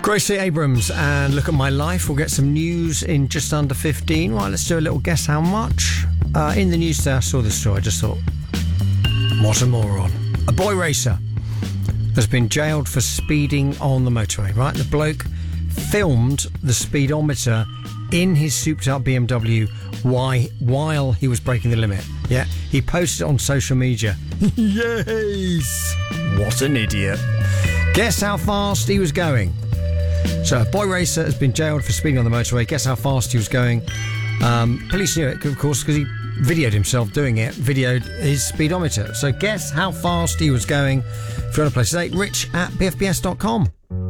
Gracie Abrams and Look at My Life. We'll get some news in just under 15. Right, let's do a little guess how much. In the news today, I saw this story. I just thought, what a moron. A boy racer has been jailed for speeding on the motorway, right? The bloke filmed the speedometer in his souped-up BMW while he was breaking the limit. Yeah, he posted it on social media. Yes! What an idiot. Guess how fast he was going. So a boy racer has been jailed for speeding on the motorway. Guess how fast he was going. Police knew it, of course, because he videoed himself doing it, videoed his speedometer. So guess how fast he was going. If you want to play today, rich@bfbs.com.